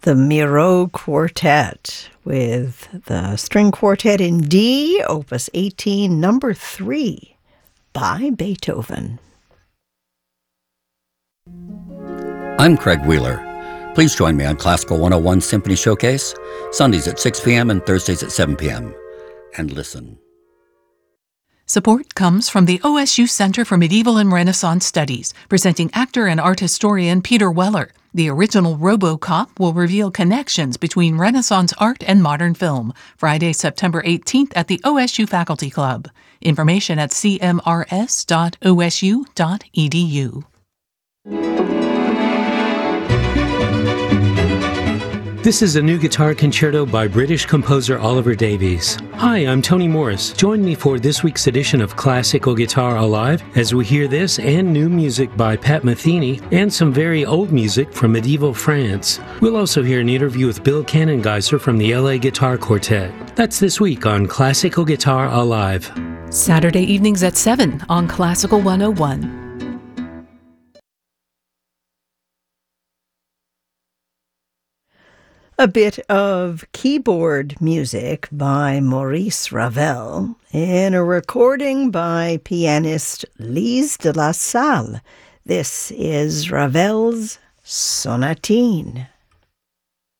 the Miro Quartet with the String Quartet in D, Opus 18, number 3, by Beethoven. I'm Craig Wheeler. Please join me on Classical 101 Symphony Showcase, Sundays at 6 p.m. and Thursdays at 7 p.m. And listen. Support comes from the OSU Center for Medieval and Renaissance Studies, presenting actor and art historian Peter Weller. The original RoboCop will reveal connections between Renaissance art and modern film, Friday, September 18th at the OSU Faculty Club. Information at cmrs.osu.edu. This is a new guitar concerto by British composer Oliver Davies. Hi, I'm Tony Morris. Join me for this week's edition of Classical Guitar Alive as we hear this and new music by Pat Metheny and some very old music from medieval France. We'll also hear an interview with Bill Cannengeiser from the LA Guitar Quartet. That's this week on Classical Guitar Alive. Saturday evenings at 7 on Classical 101. A bit of keyboard music by Maurice Ravel in a recording by pianist Lise de la Salle. This is Ravel's Sonatine.